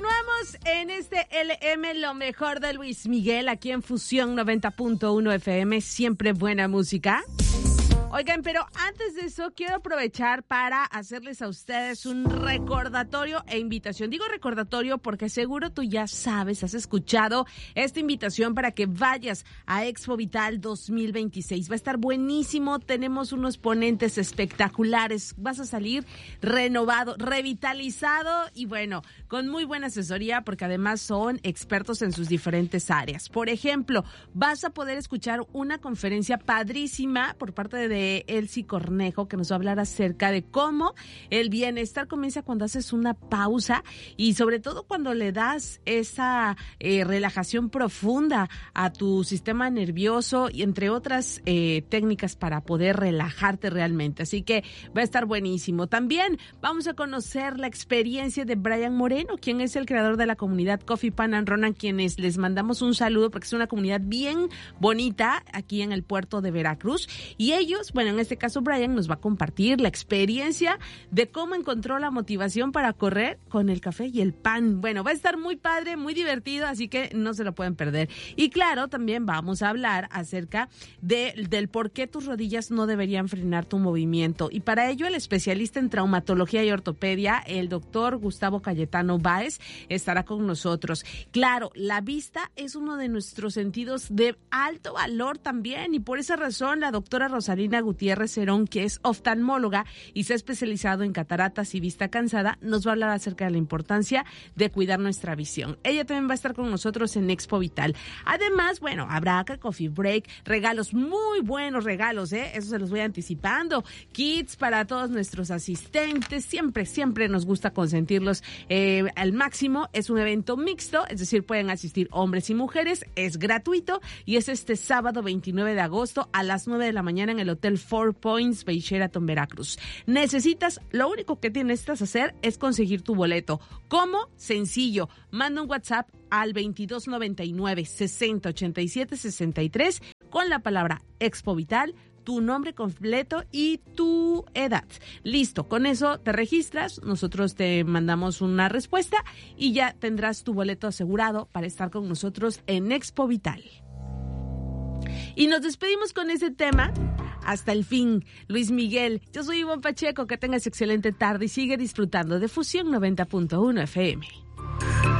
Continuamos en este LM, lo mejor de Luis Miguel, aquí en Fusión 90.1 FM, siempre buena música. Oigan, pero antes de eso quiero aprovechar para hacerles a ustedes un recordatorio e invitación. Digo recordatorio porque seguro tú ya sabes, has escuchado esta invitación para que vayas a Expo Vital 2026. Va a estar buenísimo, tenemos unos ponentes espectaculares, vas a salir renovado, revitalizado y bueno, con muy buena asesoría porque además son expertos en sus diferentes áreas. Por ejemplo, vas a poder escuchar una conferencia padrísima por parte de Elsie Cornejo, que nos va a hablar acerca de cómo el bienestar comienza cuando haces una pausa y sobre todo cuando le das esa relajación profunda a tu sistema nervioso y entre otras técnicas para poder relajarte realmente. Así que va a estar buenísimo. También vamos a conocer la experiencia de Brian Moreno, quien es el creador de la comunidad Coffee Pan and Run, a quienes les mandamos un saludo porque es una comunidad bien bonita aquí en el puerto de Veracruz. Y ellos, bueno, en este caso Brian nos va a compartir la experiencia de cómo encontró la motivación para correr con el café y el pan. Bueno, va a estar muy padre, muy divertido, así que no se lo pueden perder. Y claro, también vamos a hablar acerca del por qué tus rodillas no deberían frenar tu movimiento. Y para ello, el especialista en traumatología y ortopedia, el doctor Gustavo Cayetano Báez, estará con nosotros. Claro, la vista es uno de nuestros sentidos de alto valor también, y por esa razón la doctora Rosalina Gutiérrez Cerón, que es oftalmóloga y se ha especializado en cataratas y vista cansada, nos va a hablar acerca de la importancia de cuidar nuestra visión. Ella también va a estar con nosotros en Expo Vital. Además, bueno, habrá coffee break, regalos, muy buenos regalos, eso se los voy anticipando, kits para todos nuestros asistentes, siempre nos gusta consentirlos al máximo. Es un evento mixto, es decir, pueden asistir hombres y mujeres, es gratuito y es este sábado 29 de agosto a las 9 de la mañana en el Hotel Four Points Bay Sheraton, Veracruz. Lo único que necesitas hacer es conseguir tu boleto. ¿Cómo? Sencillo. Manda un WhatsApp al 2299 6087 63 con la palabra Expo Vital, tu nombre completo y tu edad. Listo, con eso te registras, nosotros te mandamos una respuesta y ya tendrás tu boleto asegurado para estar con nosotros en Expo Vital. Y nos despedimos con ese tema hasta el fin. Luis Miguel, yo soy Ivonne Pacheco, que tengas excelente tarde y sigue disfrutando de Fusión 90.1 FM.